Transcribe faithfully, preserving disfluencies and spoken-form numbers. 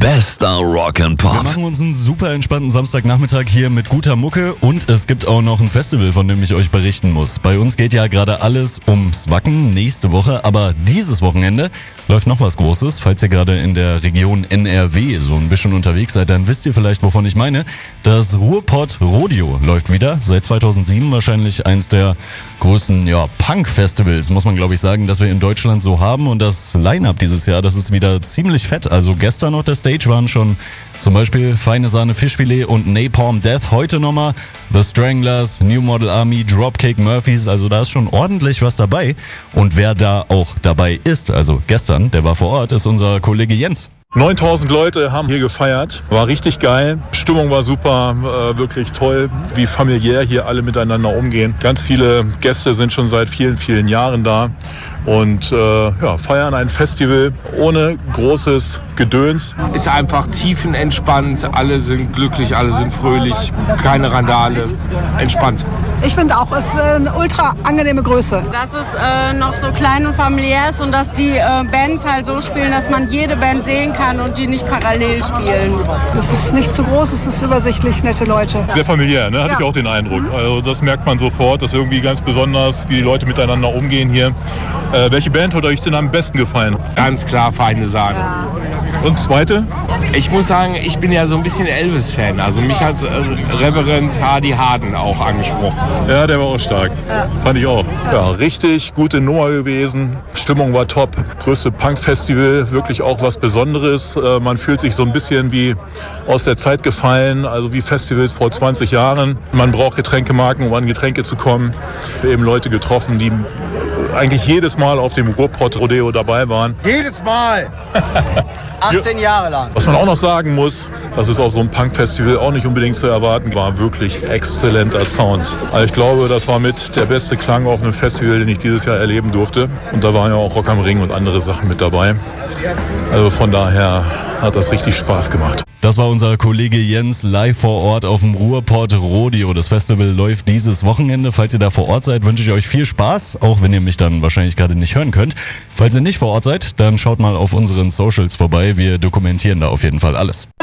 Bester Rock and Pop. Wir machen uns einen super entspannten Samstagnachmittag hier mit guter Mucke und es gibt auch noch ein Festival, von dem ich euch berichten muss. Bei uns geht ja gerade alles ums Wacken nächste Woche, aber dieses Wochenende läuft noch was Großes. Falls ihr gerade in der Region N R W so ein bisschen unterwegs seid, dann wisst ihr vielleicht, wovon ich meine. Das Ruhrpott Rodeo läuft wieder. Seit zweitausendsieben wahrscheinlich eins der größten ja, Punk-Festivals, muss man glaube ich sagen, dass wir in Deutschland so haben. Und das Line-Up dieses Jahr, das ist wieder ziemlich fett. Also gestern auf der Stage waren schon zum Beispiel Feine Sahne Fischfilet und Napalm Death. Heute nochmal The Stranglers, New Model Army, Dropkick Murphys. Also da ist schon ordentlich was dabei. Und wer da auch dabei ist, also gestern, der war vor Ort, ist unser Kollege Jens. neuntausend Leute haben hier gefeiert. War richtig geil. Stimmung war super, äh, wirklich toll, wie familiär hier alle miteinander umgehen. Ganz viele Gäste sind schon seit vielen, vielen Jahren da und äh, ja, feiern ein Festival ohne großes Gedöns. Ist einfach tiefenentspannt, alle sind glücklich, alle sind fröhlich, keine Randale, entspannt. Ich finde auch, es ist eine ultra angenehme Größe. Dass es äh, noch so klein und familiär ist und dass die äh, Bands halt so spielen, dass man jede Band sehen kann und die nicht parallel spielen. Es ist nicht zu groß, es ist übersichtlich, nette Leute. Sehr familiär, ne? Hatte Ja. ich auch den Eindruck. Also das merkt man sofort, dass irgendwie ganz besonders, wie die Leute miteinander umgehen hier. Äh, welche Band hat euch denn am besten gefallen? Ganz klar Feine Sahne. Und zweite? Ich muss sagen, ich bin ja so ein bisschen Elvis-Fan. Also mich hat äh, Reverend Hardy Harden auch angesprochen. Ja, der war auch stark. Fand ich auch. Ja, richtig gute Nummer gewesen. Stimmung war top. Größte Punk-Festival, wirklich auch was Besonderes. Äh, man fühlt sich so ein bisschen wie aus der Zeit gefallen, also wie Festivals vor zwanzig Jahren. Man braucht Getränkemarken, um an Getränke zu kommen. Wir haben eben Leute getroffen, die eigentlich jedes Mal auf dem Ruhrpott Rodeo dabei waren. Jedes Mal! achtzehn Jahre lang. Was man auch noch sagen muss, das ist auf so einem Punk-Festival auch nicht unbedingt zu erwarten, war wirklich exzellenter Sound. Also ich glaube, das war mit der beste Klang auf einem Festival, den ich dieses Jahr erleben durfte. Und da waren ja auch Rock am Ring und andere Sachen mit dabei. Also von daher hat das richtig Spaß gemacht. Das war unser Kollege Jens live vor Ort auf dem Ruhrpott Rodeo. Das Festival läuft dieses Wochenende. Falls ihr da vor Ort seid, wünsche ich euch viel Spaß, auch wenn ihr mich dann wahrscheinlich gerade nicht hören könnt. Falls ihr nicht vor Ort seid, dann schaut mal auf unseren Socials vorbei. Wir dokumentieren da auf jeden Fall alles.